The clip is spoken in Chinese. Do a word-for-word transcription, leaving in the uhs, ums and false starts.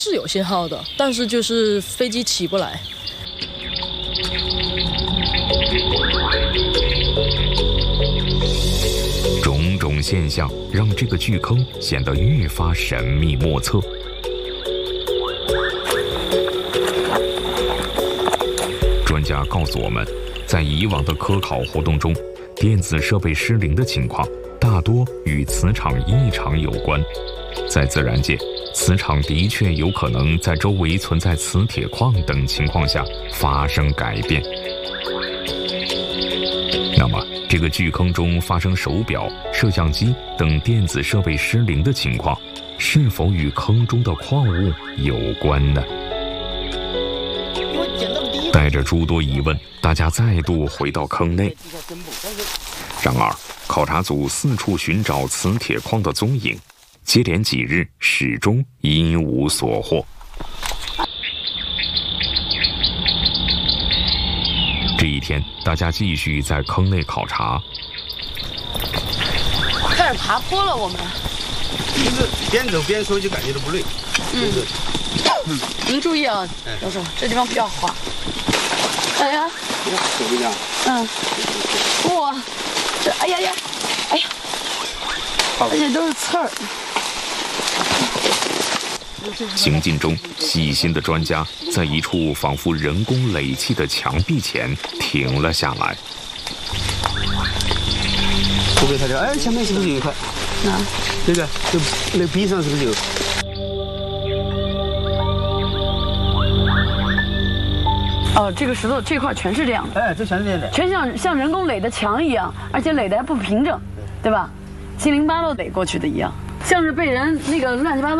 是有信号的，但是就是飞机起不来。 种种现象让这个巨坑显得越发神秘莫测。专家告诉我们，在以往的科考活动中，电子设备失灵的情况大多与磁场异常有关。在自然界，磁场的确有可能在周围存在磁铁矿等情况下发生改变。那么，这个巨坑中发生手表、摄像机等电子设备失灵的情况，是否与坑中的矿物有关呢？带着诸多疑问，大家再度回到坑内。然而，考察组四处寻找磁铁矿的踪影，接连几日始终一无所获。这一天，大家继续在坑内考察。 开始爬坡了，我们。 就是边走边说，就感觉都不累。 嗯。嗯，您注意啊，教授，这地方比较滑。哎呀。 手不一样。 嗯。哇，这哎呀呀，哎呀，而且都是刺儿。 行进中，细心的专家在一处仿佛人工垒砌的墙壁前停了下来。 这个它这，哎，前面是不是有一块？ 哪？ 这个，这那壁上是不是有？ 哦，这个石头这块全是这样的。 哎，这全是这样的， 全像像人工垒的墙一样，而且垒的还不平整，对吧？七零八落垒过去的一样，像是被人那个乱七八糟。